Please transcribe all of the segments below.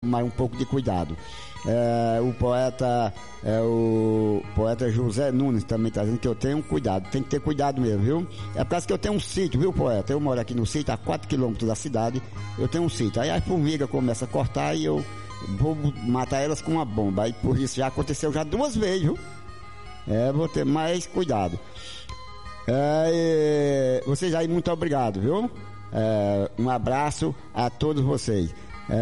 mais um pouco de cuidado. O poeta José Nunes também está dizendo que eu tenho cuidado, tem que ter cuidado mesmo, viu? É por causa que eu tenho um sítio, viu, poeta? Eu moro aqui no sítio, a 4 quilômetros da cidade, eu tenho um sítio. Aí as formigas começam a cortar e eu vou matar elas com uma bomba. Aí por isso já aconteceu já 2 vezes, viu? Vou ter mais cuidado. Vocês aí, muito obrigado, viu? Um abraço a todos vocês.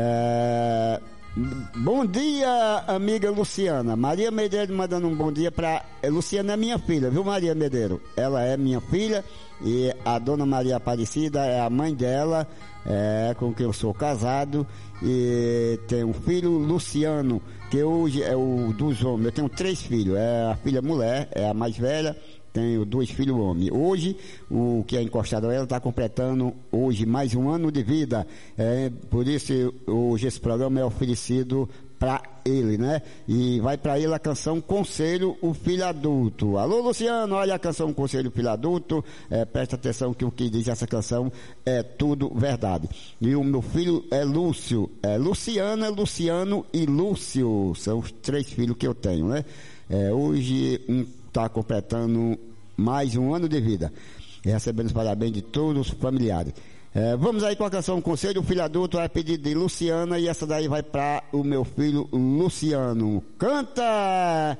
Bom dia, amiga Luciana. Maria Medeiros mandando um bom dia pra... Luciana é minha filha, viu, Maria Medeiros? Ela é minha filha e a dona Maria Aparecida é a mãe dela, com quem eu sou casado, e tem um filho, Luciano, que hoje é o dos homens. Eu tenho 3 filhos, a filha mulher, é a mais velha. Tenho 2 filhos homens. Hoje, o que é encostado a ela está completando hoje mais um ano de vida. Por isso, hoje esse programa é oferecido para ele, né? E vai para ele a canção Conselho, o Filho Adulto. Alô, Luciano, olha a canção Conselho, o Filho Adulto. Presta atenção que o que diz essa canção é tudo verdade. E o meu filho é Lúcio. Luciana, Luciano e Lúcio. São os 3 filhos que eu tenho, né? Hoje, está completando mais um ano de vida. Recebendo os parabéns de todos os familiares. Vamos aí com a canção Conselho, o Filho Adulto, é pedido de Luciana, e essa daí vai para o meu filho Luciano. Canta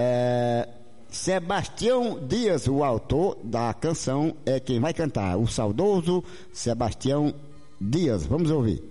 Sebastião Dias, o autor da canção é quem vai cantar, o saudoso Sebastião Dias. Vamos ouvir.